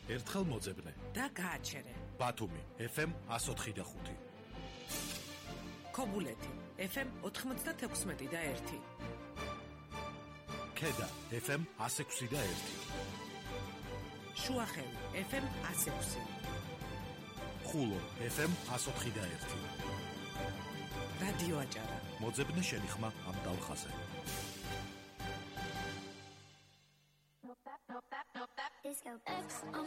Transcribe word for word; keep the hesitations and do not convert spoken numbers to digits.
ერთხელ მოძებნე და გააჩერე. ბათუმი ეფ ემ εκατს ოთხი და ხუთი. ქობულეთი ეფ ემ ოთხმოცდათექვსმეტი და ერთი. ქედა ეფ ემ εκას ექვსი და ერთი. შუახევი ეფ ემ εκას ექვსი. ხულო ეფ ემ εκას ოთხი და ერთი. რადიო აჭარა. მოძებნე შენი ხმა ამ ტალხაზე. Disco X